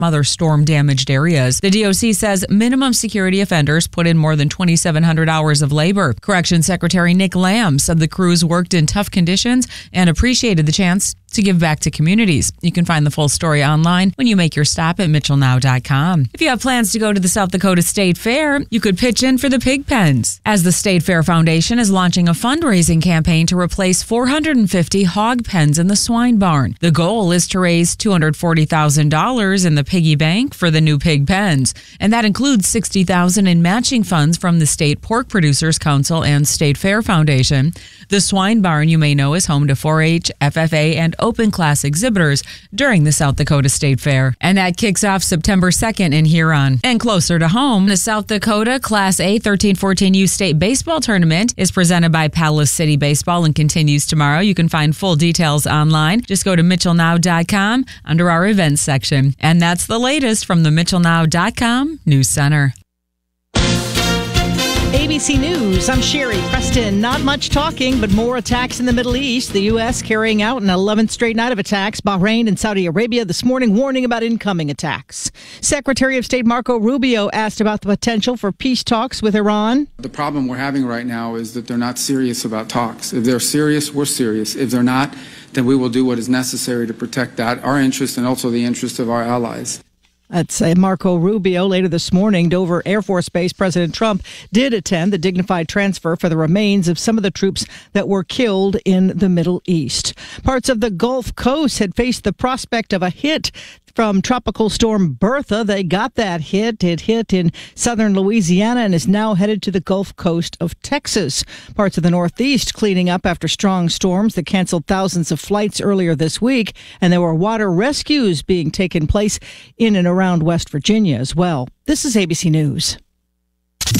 other storm-damaged areas. The DOC says minimum security offenders put in more than 2,700 hours of labor. Corrections Secretary Nick Lamb said the crews worked in tough conditions and appreciated the chance to give back to communities. You can find the full story online when you make your stop at mitchellnow.com. If you have plans to go to the South Dakota State Fair, you could pitch in for the pig pens, as the State Fair Foundation is launching a fundraising campaign to replace 450 hog pens in the swine barn. The goal is to raise $240,000 in the piggy bank for the new pig pens, and that includes $60,000 in matching funds from the State Pork Producers Council and State Fair Foundation. The swine barn, you may know, is home to 4-H, FFA, and open class exhibitors during the South Dakota State Fair. And that kicks off September 2nd in Huron. And closer to home, the South Dakota Class A 13-14U State Baseball Tournament is presented by Palace City Baseball and continues tomorrow. You can find full details online. Just go to mitchellnow.com under our events section. And that's the latest from the mitchellnow.com News Center. ABC News, I'm Sherry Preston. Not much talking, but more attacks in the Middle East. The U.S. carrying out an 11th straight night of attacks. Bahrain and Saudi Arabia this morning warning about incoming attacks. Secretary of State Marco Rubio asked about the potential for peace talks with Iran. The problem we're having right now is that they're not serious about talks. If they're serious, we're serious. If they're not, then we will do what is necessary to protect our interest and also the interest of our allies. That's Marco Rubio. Later this morning, Dover Air Force Base, President Trump did attend the dignified transfer for the remains of some of the troops that were killed in the Middle East. Parts of the Gulf Coast had faced the prospect of a hit from Tropical Storm Bertha. They got that hit. It hit in southern Louisiana and is now headed to the Gulf Coast of Texas. Parts of the Northeast cleaning up after strong storms that canceled thousands of flights earlier this week. And there were water rescues being taken place in and around West Virginia as well. This is ABC News.